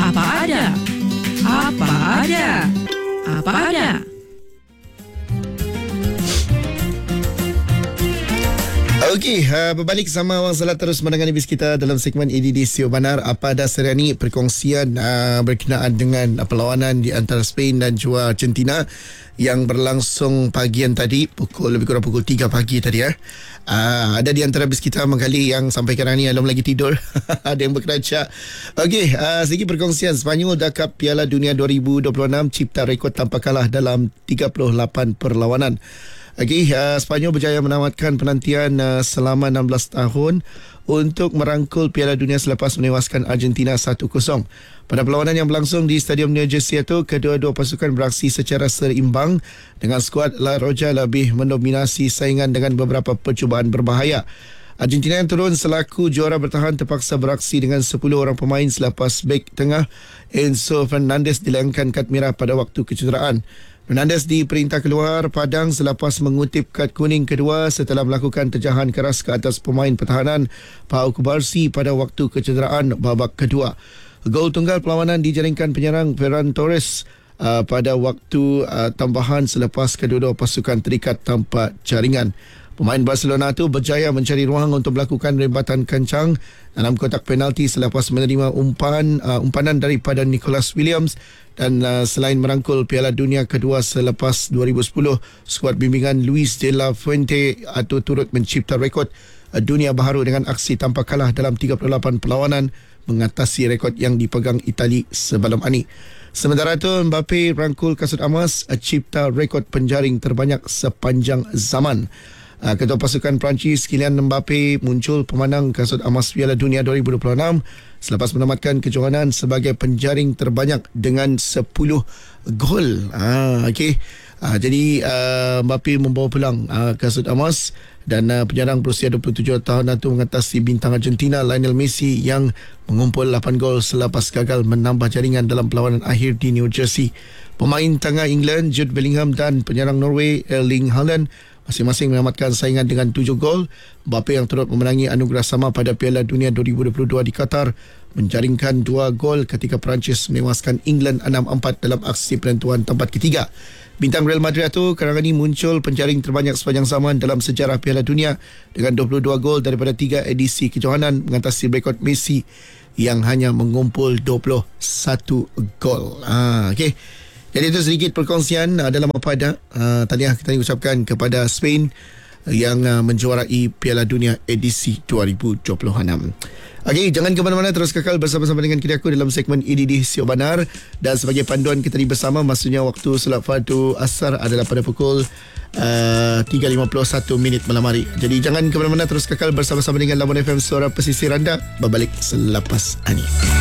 Apa ada? Apa ada? Apa ada? Okey, berbalik sama Awang Salat terus mendengar bis kita dalam segmen edisi Benar. Apa ada seriani perkongsian berkenaan dengan perlawanan di antara Spain dan juga Argentina yang berlangsung pagian tadi, lebih kurang pukul 3 pagi tadi. Ada di antara bis kita mengkali yang sampai sekarang ni belum lagi tidur. Ada yang bekerja. Okey, segi perkongsian, Spanyol dakap Piala Dunia 2026 cipta rekod tanpa kalah dalam 38 perlawanan. Okey, Spanyol berjaya menamatkan penantian selama 16 tahun untuk merangkul Piala Dunia selepas menewaskan Argentina 1-0. Pada perlawanan yang berlangsung di Stadium New Jersey itu, kedua-dua pasukan beraksi secara seimbang dengan skuad La Roja lebih mendominasi saingan dengan beberapa percubaan berbahaya. Argentina yang turun selaku juara bertahan terpaksa beraksi dengan 10 orang pemain selepas bek tengah Enzo Fernandez dilangkan kad merah pada waktu kecederaan. Fernandez diperintah keluar padang selepas mengutip kad kuning kedua setelah melakukan terjahan keras ke atas pemain pertahanan Pau Kubarsi pada waktu kecederaan babak kedua. Gol tunggal perlawanan dijaringkan penyerang Ferran Torres pada waktu tambahan selepas kedua-dua pasukan terikat tanpa jaringan. Pemain Barcelona itu berjaya mencari ruang untuk melakukan rembatan kencang dalam kotak penalti selepas menerima umpanan daripada Nicholas Williams dan selain merangkul Piala Dunia kedua selepas 2010, skuad bimbingan Luis de la Fuente atau turut mencipta rekod dunia baharu dengan aksi tanpa kalah dalam 38 perlawanan mengatasi rekod yang dipegang Itali sebelum ini. Sementara itu, Mbappe rangkul kasut emas cipta rekod penjaring terbanyak sepanjang zaman. Ketua pasukan Perancis Kylian Mbappe muncul pemenang kasut emas Piala Dunia 2026 selepas menamatkan kejohanan sebagai penjaring terbanyak dengan 10 gol. Okey. Jadi Mbappe membawa pulang kasut emas dan penyerang berusia 27 tahun itu mengatasi bintang Argentina Lionel Messi yang mengumpul 8 gol selepas gagal menambah jaringan dalam perlawanan akhir di New Jersey. Pemain tengah England Jude Bellingham dan penyerang Norway Erling Haaland masing-masing menamatkan saingan dengan 7 gol. Mbappe yang turut memenangi anugerah sama pada Piala Dunia 2022 di Qatar menjaringkan 2 gol ketika Perancis menewaskan England 6-4 dalam aksi penentuan tempat ketiga. Bintang Real Madrid itu kerana ini muncul penjaring terbanyak sepanjang zaman dalam sejarah Piala Dunia dengan 22 gol daripada 3 edisi kejohanan mengatasi rekod Messi yang hanya mengumpul 21 gol. Okey. Jadi itu sedikit perkongsian dalam apa ada. Tahniah kita ucapkan kepada Spain yang menjuarai Piala Dunia edisi 2026. Okey, jangan ke mana-mana, terus kekal bersama-sama dengan kita aku dalam segmen EDD Siok Benar. Dan sebagai panduan kita bersama, maksudnya waktu solat fardu asar adalah pada pukul 3.51 malam hari. Jadi jangan ke mana-mana, terus kekal bersama-sama dengan Labuan FM Suara Pesisir anda. Berbalik selepas ini.